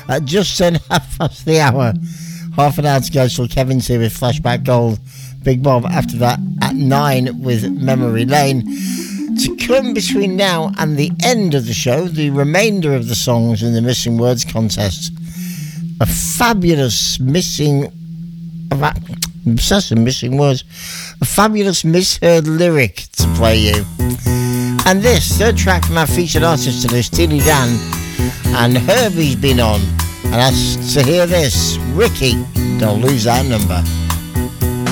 At just turned hour. Half an hour to go till Kevin's here with Flashback Gold. Big Bob after that at 9 with Memory Lane. To come between now and the end of the show, the remainder of the songs in the Missing Words contest. A fabulous missing... I'm obsessed with missing words. A fabulous misheard lyric to play you. And this, third track from our featured artist today, Steely Dan. And Herbie's been on. And that's to hear this. Ricky, don't lose that number.